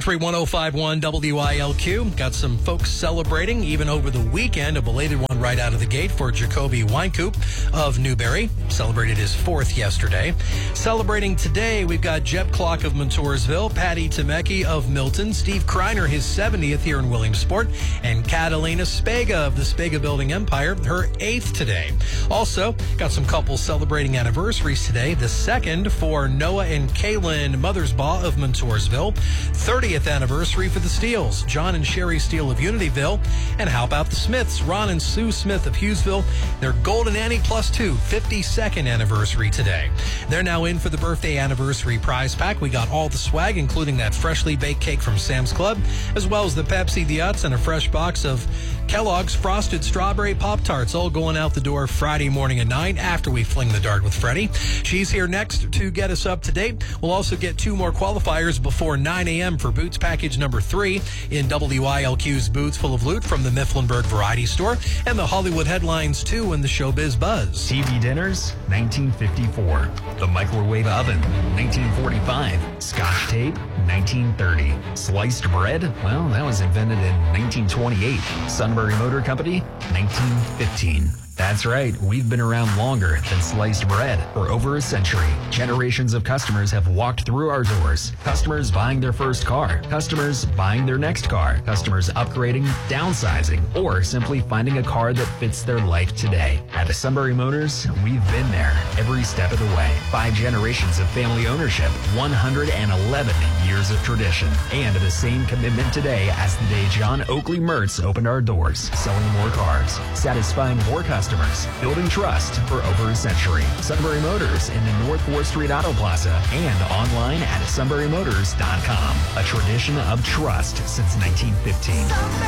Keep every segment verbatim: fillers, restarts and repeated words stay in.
three one oh five one W I L Q. Got some folks celebrating even over the weekend. A belated one right out of the gate for Jacoby Weinkoop of Newberry. Celebrated his fourth yesterday. Celebrating today, we've got Jeb Clark of Montoursville, Patty Temecki of Milton, Steve Kreiner, his seventieth here in Williamsport, and Catalina Spega of the Spega Building Empire, her eighth today. Also, got some couples celebrating anniversaries today. The second for Noah and Kaylin Mothersbaugh of Montoursville. thirtieth anniversary for the Steeles, John and Sherry Steele of Unityville. And how about the Smiths, Ron and Sue Smith of Hughesville? Their Golden Annie Plus two fifty-second anniversary today. They're now in for the birthday anniversary prize pack. We got all the swag, including that freshly baked cake from Sam's Club, as well as the Pepsi Diets and a fresh box of Kellogg's Frosted Strawberry Pop-Tarts, all going out the door Friday morning at nine after we fling the dart with Freddie. She's here next to get us up to date. We'll also get two more qualifiers before nine a.m. for Boots Package number three in W I L Q's Boots Full of Loot from the Mifflinburg Variety Store, and the Hollywood headlines too in the Showbiz Buzz. T V dinners, nineteen fifty-four. The microwave oven, nineteen forty-five. Scotch tape, nineteen thirty. Sliced bread, well, that was invented in nineteen twenty-eight. Sunbury Motor Company, nineteen fifteen. That's right, we've been around longer than sliced bread. For over a century, generations of customers have walked through our doors. Customers buying their first car, customers buying their next car, customers upgrading, downsizing, or simply finding a car that fits their life today. At Sunbury Motors, we've been there every step of the way. Five generations of family ownership, one hundred eleven years of tradition, and the same commitment today as the day John Oakley Mertz opened our doors, selling more cars, satisfying more customers, building trust for over a century. Sunbury Motors in the North fourth Street Auto Plaza and online at sunbury motors dot com. A tradition of trust since nineteen fifteen.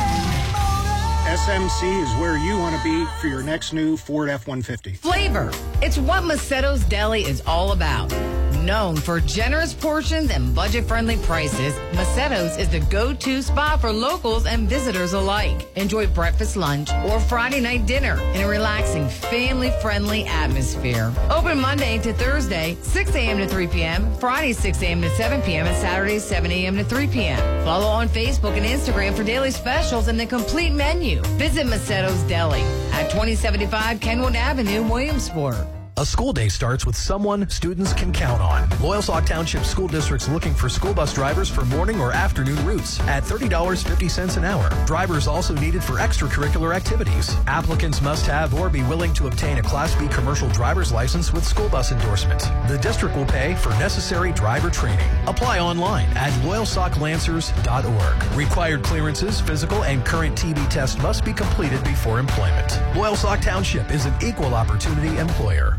S M C is where you want to be for your next new Ford F one fifty. Flavor. It's what Macetto's Deli is all about. Known for generous portions and budget-friendly prices, Macetto's is the go-to spot for locals and visitors alike. Enjoy breakfast, lunch, or Friday night dinner in a relaxing, family-friendly atmosphere. Open Monday to Thursday, six a.m. to three p.m., Friday, six a.m. to seven p.m., and Saturday, seven a.m. to three p.m. Follow on Facebook and Instagram for daily specials and the complete menu. Visit Macetto's Deli at twenty seventy-five Kenwood Avenue, Williamsport. A school day starts with someone students can count on. Loyalsock Township School District's looking for school bus drivers for morning or afternoon routes at thirty dollars and fifty cents an hour. Drivers also needed for extracurricular activities. Applicants must have or be willing to obtain a Class B commercial driver's license with school bus endorsement. The district will pay for necessary driver training. Apply online at loyalsock lancers dot org. Required clearances, physical, and current T B test must be completed before employment. Loyalsock Township is an equal opportunity employer.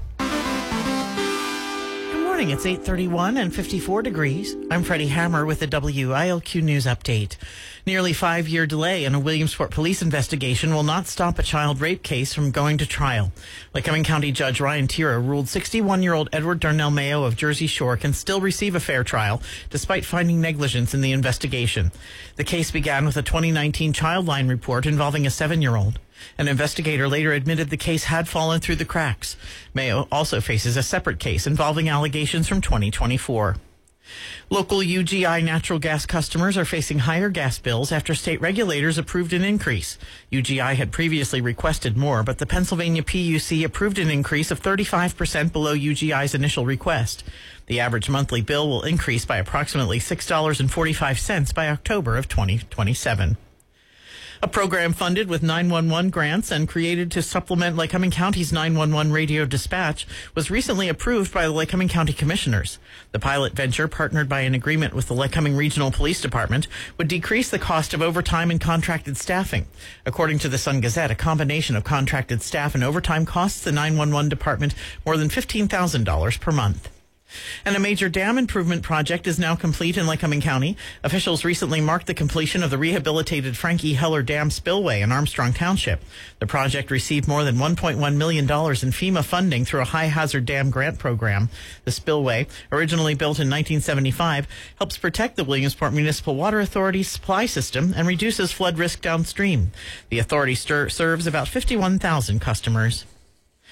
Morning, it's eight thirty-one and fifty-four degrees. I'm Freddie Hammer with the W I L Q News Update. Nearly five-year delay in a Williamsport police investigation will not stop a child rape case from going to trial. Lycoming County Judge Ryan Tira ruled sixty-one-year-old Edward Darnell Mayo of Jersey Shore can still receive a fair trial despite finding negligence in the investigation. The case began with a twenty nineteen Childline report involving a seven-year-old. An investigator later admitted the case had fallen through the cracks. Mayo also faces a separate case involving allegations from twenty twenty-four. Local U G I natural gas customers are facing higher gas bills after state regulators approved an increase. U G I had previously requested more, but the Pennsylvania P U C approved an increase of thirty-five percent below U G I's initial request. The average monthly bill will increase by approximately six dollars and forty-five cents by October of twenty twenty-seven. A program funded with nine one one grants and created to supplement Lycoming County's nine one one radio dispatch was recently approved by the Lycoming County Commissioners. The pilot venture, partnered by an agreement with the Lycoming Regional Police Department, would decrease the cost of overtime and contracted staffing. According to the Sun Gazette, a combination of contracted staff and overtime costs the nine one one department more than fifteen thousand dollars per month. And a major dam improvement project is now complete in Lycoming County. Officials recently marked the completion of the rehabilitated Frankie Heller Dam spillway in Armstrong Township. The project received more than one point one million dollars in FEMA funding through a high-hazard dam grant program. The spillway, originally built in nineteen seventy-five, helps protect the Williamsport Municipal Water Authority's supply system and reduces flood risk downstream. The authority stir- serves about fifty-one thousand customers.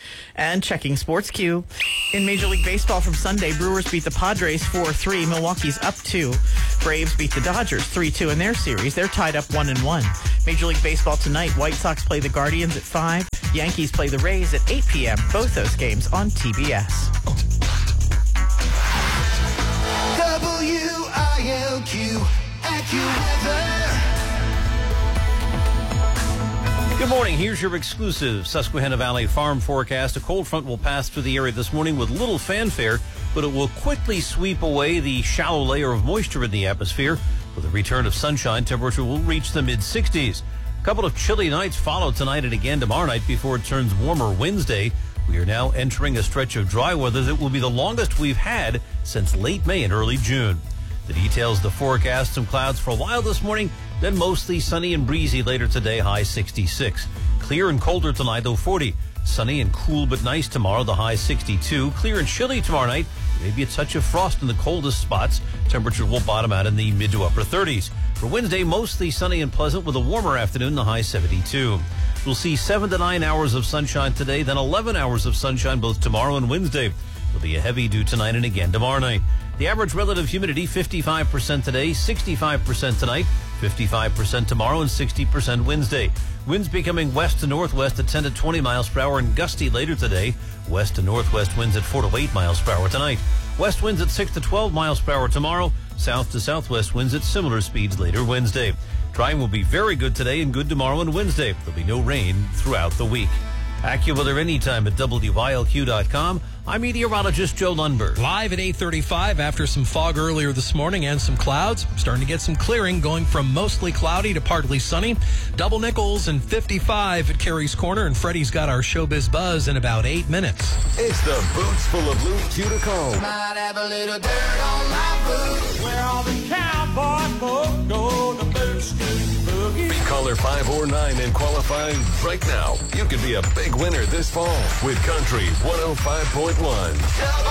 And checking Sports Q. In Major League Baseball from Sunday, Brewers beat the Padres four three. Milwaukee's up two. Braves beat the Dodgers three two in their series. They're tied up one and one. Major League Baseball tonight, White Sox play the Guardians at five. Yankees play the Rays at eight p.m. Both those games on T B S. W I L Q AccuWeather. Good morning. Here's your exclusive Susquehanna Valley farm forecast. A cold front will pass through the area this morning with little fanfare, but it will quickly sweep away the shallow layer of moisture in the atmosphere. With a return of sunshine, temperature will reach the mid sixties. A couple of chilly nights follow tonight and again tomorrow night before it turns warmer Wednesday. We are now entering a stretch of dry weather that will be the longest we've had since late May and early June. The details of the forecast: some clouds for a while this morning, then mostly sunny and breezy later today, high sixty-six. Clear and colder tonight, though forty. Sunny and cool but nice tomorrow, the high sixty-two. Clear and chilly tomorrow night, maybe a touch of frost in the coldest spots. Temperature will bottom out in the mid to upper thirties. For Wednesday, mostly sunny and pleasant with a warmer afternoon, the high seventy-two. We'll see seven to nine hours of sunshine today, then eleven hours of sunshine both tomorrow and Wednesday. There'll be a heavy dew tonight and again tomorrow night. The average relative humidity, fifty-five percent today, sixty-five percent tonight, fifty-five percent tomorrow, and sixty percent Wednesday. Winds becoming west to northwest at ten to twenty miles per hour and gusty later today. West to northwest winds at four to eight miles per hour tonight. West winds at six to twelve miles per hour tomorrow. South to southwest winds at similar speeds later Wednesday. Drying will be very good today and good tomorrow and Wednesday. There'll be no rain throughout the week. AccuWeather anytime at W Y L Q dot com. I'm meteorologist Joe Lundberg. Live at eight thirty-five after some fog earlier this morning and some clouds. Starting to get some clearing, going from mostly cloudy to partly sunny. Double nickels and fifty-five at Carey's Corner, and Freddie's got our Showbiz Buzz in about eight minutes. It's the Boots Full of Loot Q to comb. Might have a little dirt on my boots. Where all the cowboy folk go to Boot Street Boogie. Be caller five or nine and qualify right now. You could be a big winner this fall with Country one oh five point one.